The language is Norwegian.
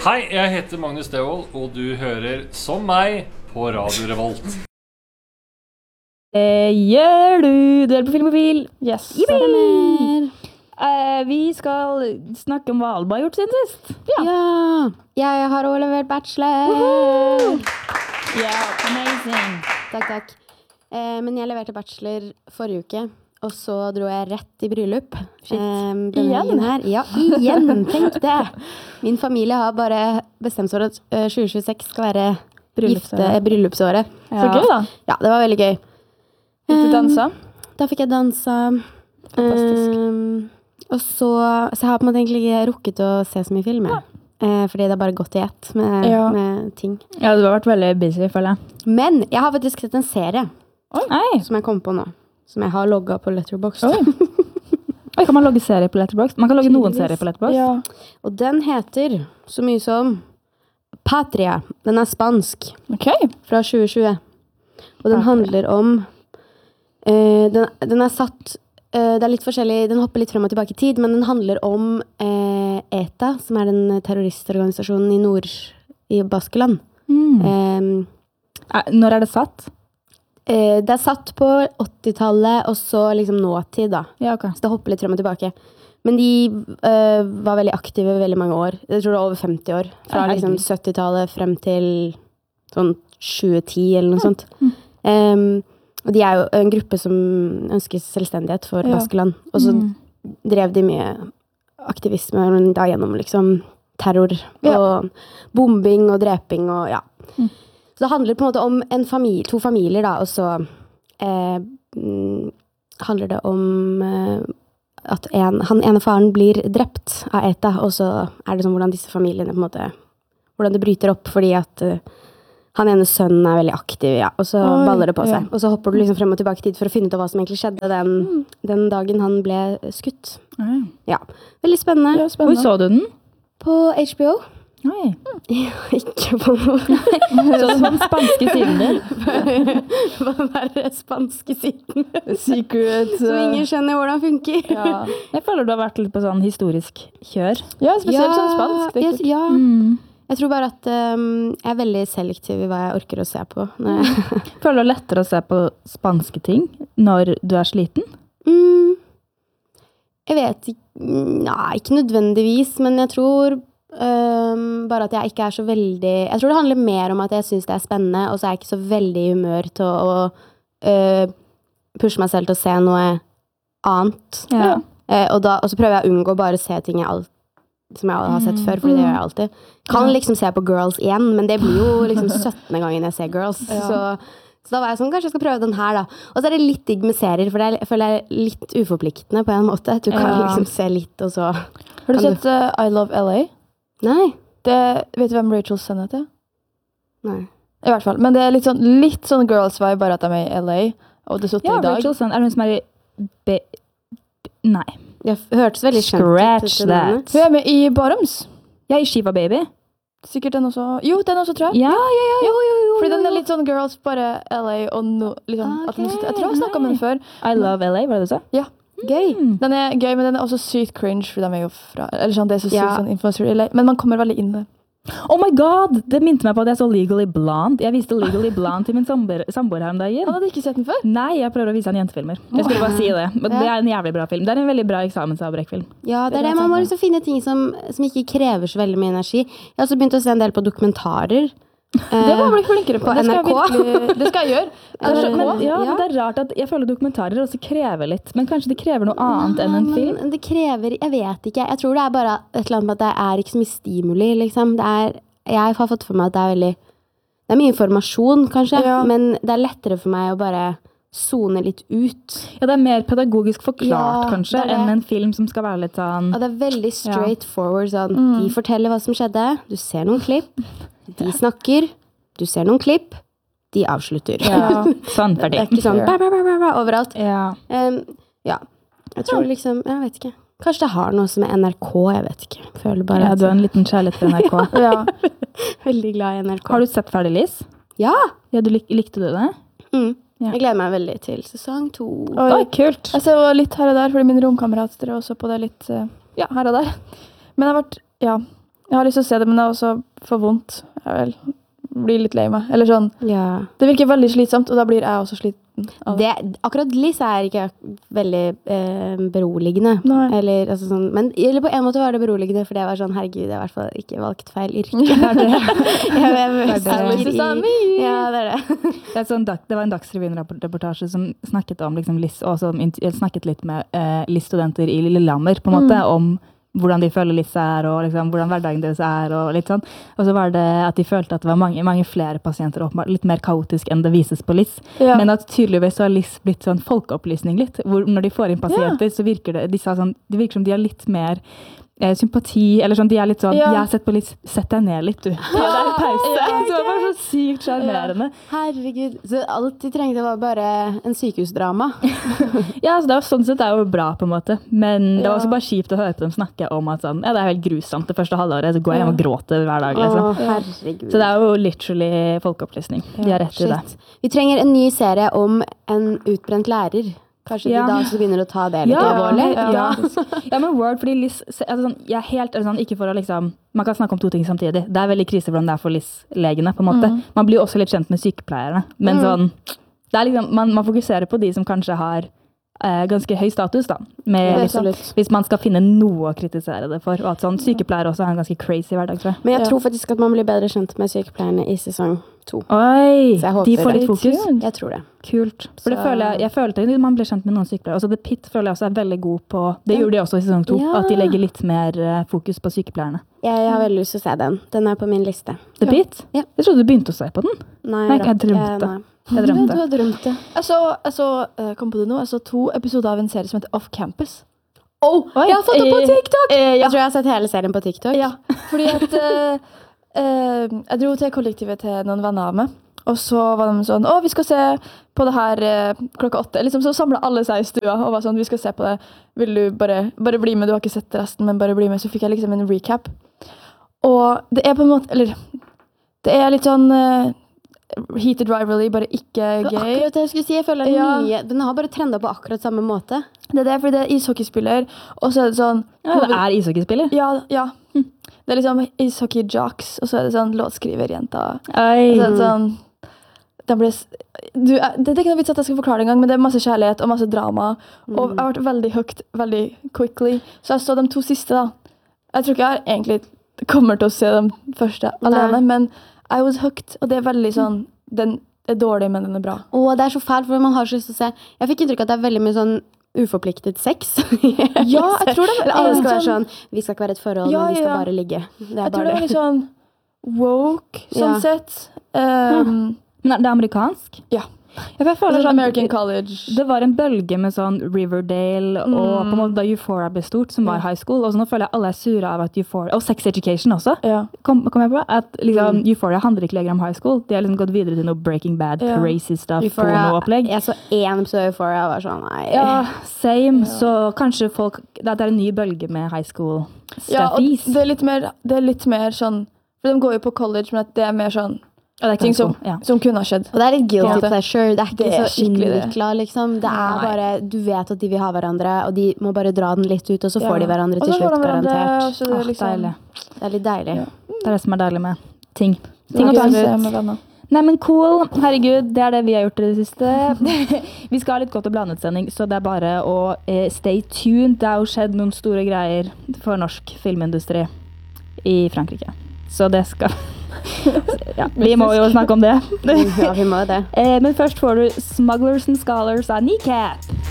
Hei, jeg heter Magnus Devold, og du hører som meg på Radio Revolt. Gjør du? Du er på Filmofil. Yes. Vi skal snakke om hva Alba har gjort siden sist. Ja. Jeg har også levert bachelor. Ja, amazing. Takk. Men jeg leverte bachelor forrige uke, og så dro jeg rett i bryllup. Igjen? Her. Ja, igjen, tenk det. Min familie har bare bestemt seg for at 2026 skal være bryllupsåret. Så gøy da. Ja, det var veldig gøy. Fikk du dansa? Da fikk jeg dansa. Og så jeg har på en måte egentlig ikke rukket å se så mye film, fordi det har bare gått i ett med ting. Ja, du har vært veldig busy, føler jeg. Men jeg har faktisk sett en serie som jeg kom på nå, som jeg har logget på Letterboxd. Oi, kan man logge serier på Letterboxd? Man kan logge noen serier på Letterboxd. Ja. Og den heter så mye som Patria. Den er spansk. Fra 2020. Og den handler om den er satt det er litt forskjellig, den hopper litt frem og tilbake i tid, men den handler om ETA, som er den terroristorganisasjonen i Baskeland. Når er det satt? Det er satt på 80-tallet, og så liksom nåtid da. Ja, ok. Så det hopper litt frem og tilbake. Men de var veldig aktive veldig mange år. Jeg tror det var over 50 år. Fra liksom 70-tallet frem til sånn 2010 eller noe sånt. Og de er jo en gruppe som ønsker selvstendighet for Baskeland. Og så drev de mye aktivisme da gjennom liksom terror og bombing og dreping og Så det handler på en måte om to familier da, og så handler det om at han ene faren blir drept av ETA, og så er det sånn hvordan disse familiene på en måte, hvordan det bryter opp fordi at han ene sønnen er veldig aktiv, og så baller det på seg. Og så hopper du liksom frem og tilbake i tid for å finne ut av hva som egentlig skjedde den dagen han ble skutt. Ja, veldig spennende. Hvor så du den? På HBO. Oi. Ikke på noe. Så det var den spanske siden din? Hva er det spanske siden? Secret. Så ingen skjønner hvordan det funker. Ja. Jeg føler du har vært litt på sånn historisk kjør. Ja, spesielt sånn spansk. Ja. Jeg tror bare at jeg er veldig selektiv i hva jeg orker å se på. Føler du det lettere å se på spanske ting når du er sliten? Jeg vet ikke, ikke nødvendigvis, men jeg tror bare at jeg ikke er så veldig, jeg tror det handler mer om at jeg synes det er spennende, og så er jeg ikke så veldig i humør til å pushe meg selv til å se noe annet. Og så prøver jeg å unngå bare å se ting som jeg har sett før, fordi det gjør jeg alltid. Kan liksom se på Girls igjen, men det blir jo liksom 17. gangen jeg ser Girls. Så da var jeg sånn, kanskje jeg skal prøve den her da. Og så er det litt digg med serier, for jeg føler det er litt uforpliktende på en måte. Du kan liksom se litt, og så... Har du sett I Love LA? Nei. Vet du hvem Rachel Sennett er? Nei. I hvert fall. Men det er litt sånn Girls-vibe, bare at de er i LA. Og det i dag. Rachel Sennett. Er hun som er i... Nei. Det hørtes veldig kjent ut. Scratch that. Hun er med i Bottoms. Ja, i Shiva Baby. Sikkert den også. Jo, den også, tror jeg. Ja. Fordi den er litt sånn Girls, bare LA, og liksom, jeg tror jeg har snakket om den før. I Love LA, var det du sa? Ja. Gøy. Den er gøy, men den er også sykt cringe, for de er jo fra, eller sånn, det er så sykt sånn influencer i LA, men man kommer veldig inn i det. Oh my god, det minte meg på at jeg så Legally Blonde. Jeg viste Legally Blonde til min samboer her om dagen. Han hadde ikke sett den før? Nei, jeg prøver å vise han jentefilmer. Jeg skulle bare si det, men det er en jævlig bra film. Det er en veldig bra eksamensavbrekkfilm. Ja, det er det. Man må liksom finne ting som ikke krever så veldig mye energi. Jeg har også begynt å se en del på dokumentarer. Det må jeg bli flinkere på. På NRK. Det skal jeg gjøre. Men det er rart at jeg føler dokumentarer også krever litt, men kanskje det krever noe annet enn en film? Det krever, jeg vet ikke. Jeg tror det er bare et eller annet med at det er ikke så mye stimuli, liksom. Jeg har fått for meg at det er mye informasjon, kanskje, men det er lettere for meg å bare zone litt ut. Ja, det er mer pedagogisk forklart, kanskje, enn en film som skal være litt sånn... Ja, det er veldig straight forward, sånn. De forteller hva som skjedde, du ser noen klipp, de snakker, du ser noen klipp, de avslutter. Ja, sånn ferdig. Det er ikke sånn overalt. Ja. Jeg tror liksom, jeg vet ikke. Kanskje det har noe som er NRK, jeg vet ikke. Jeg føler bare du har en liten kjærlighet til NRK. Veldig glad i NRK. Har du sett ferdig, Liz? Ja. Ja, likte du det? Jeg gleder meg veldig til sesong 2. Oi, kult. Jeg ser litt her og der, fordi min romkamerat dere også på det litt, her og der. Men jeg har vært, Jeg har lyst til å se det, men det er også for vondt. Jeg blir litt lei meg. Eller sånn, det virker veldig slitsomt, og da blir jeg også sliten. Akkurat Liz er ikke veldig beroligende. Eller, altså sånn, eller på en måte var det beroligende, for det var sånn, herregud, jeg har i hvert fall ikke valgt feil yrke. Det var en Dagsrevyen-reportasje som snakket om liksom, Liz, og som snakket litt med Liz-studenter i Lillehammer, på en måte, om hvordan de føler Liz er, og liksom, hvordan hverdagen deres er, og litt sånn. Og så var det at de følte at det var mange flere pasienter, åpenbart litt mer kaotisk enn det vises på Liz. Ja. Men at tydeligvis så har Liz blitt sånn folkeopplysning litt, hvor når de får inn pasienter, så virker det, det virker som de har litt mer sympati, eller sånn, de er litt sånn, jeg har sett på Liz, sett deg ned litt, du. Ta deg en pause. Så det var så sykt charmerende. Herregud, så alt de trengte var bare en sykehusdrama. Så det var sånn sett det er jo bra på en måte, men det var også bare kjipt å høre på dem snakke om at sånn, det er helt grusomt det første halvåret, så går jeg hjem og gråter hver dag, liksom. Herregud. Så det er jo literally folkeopplysning. De har rett i det. Vi trenger en ny serie om en utbrent lærer. Kanskje de da også begynner å ta det litt alvorlig? Ja, men Word, fordi Liz, sånn, jeg er helt sånn, ikke for å liksom, man kan snakke om 2 ting samtidig. Det er veldig krise hvordan det er for Liz-legene, på en måte. Man blir jo også litt kjent med sykepleierne, men sånn, det er liksom, man fokuserer på de som kanskje har ganske høy status da, med, liksom, hvis man skal finne noe å kritisere det for, og at sånn, sykepleiere også har en ganske crazy hverdag, tror jeg. Men jeg tror faktisk at man blir bedre kjent med sykepleierne i sesong 2. Oi, de får litt fokus? Jeg tror det. Kult. For det jeg følte man ble kjent med noen sykepleiere. Altså The Pit føler jeg også er veldig god på, det gjorde de også i sesong 2, at de legger litt mer fokus på sykepleierne. Jeg har veldig lyst til å se den. Den er på min liste. The Pit? Ja. Jeg trodde du begynte å se på den. Nei, jeg drømte. Du har drømt det. Jeg kom på det nå. Jeg så 2 episoder av en serie som heter Off Campus. Jeg har fått det på TikTok! Jeg tror jeg har sett hele serien på TikTok. Ja, fordi at jeg dro til kollektivet til noen venner av meg, og så var de sånn, vi skal se på det her klokka 8. Liksom, så samlet alle seg i stua og var sånn, vi skal se på det. Vil du bare bli med? Du har ikke sett resten, men bare bli med. Så fikk jeg liksom en recap. Og det er på en måte, eller det er litt sånn heated rivalry, bare ikke gøy. Akkurat det jeg skulle si, jeg føler den har bare trendet på akkurat samme måte. Det er det, fordi det er ishockeyspiller, og så er det sånn... det er ishockeyspiller? Ja. Det er liksom ishockey-jocks, og så er det sånn låtskriverjenta. Og så er det sånn... Det er ikke noe vits at jeg skal forklare det en gang, men det er masse kjærlighet og masse drama, og jeg har vært veldig hooked, veldig quickly. Så jeg så de 2 siste da. Jeg tror ikke jeg egentlig kommer til å se de første alene, men I was hooked, og det er veldig sånn, den er dårlig, men den er bra. Det er så fælt, for man har så lyst til å se. Jeg fikk inntrykk at det er veldig mye sånn uforpliktet sex. Ja, jeg tror det Eller alle skal være sånn, vi skal ikke være et forhold, men vi skal bare ligge. Jeg tror det er litt sånn woke, sånn sett. Men det er amerikansk? Ja. Jeg føler sånn American College. Det var en bølge med sånn Riverdale, og på en måte da Euphoria ble stort, som var high school, og så nå føler jeg alle er sure av at Euphoria, og Sex Education også, kom jeg på, at liksom, Euphoria handler ikke lenger om high school, de har liksom gått videre til noe Breaking Bad, crazy stuff, porno-opplegg. Jeg så 1 episode av Euphoria og var sånn, nei. Ja, same, så kanskje folk, det er en ny bølge med high school stuffies. Ja, og det er litt mer sånn, for de går jo på college, men at det er mer sånn, ting som kunne ha skjedd. Og det er litt guilty pleasure. Det er ikke så innviklet, liksom. Det er bare, du vet at de vil ha hverandre, og de må bare dra den litt ut, og så får de hverandre til slutt, garantert. Det er liksom deilig. Det er litt deilig. Det er det som er deilig med ting. Ting å ta ut. Nei, men cool. Herregud, det er det vi har gjort i det siste. Vi skal ha litt godt og blandet sending, så det er bare å stay tuned. Det har jo skjedd noen store greier for norsk filmindustri i Frankrike. Så det skal... vi må jo snakke om det. Ja, vi må det. Men først får du Smugglers and Scholars av Kneecap.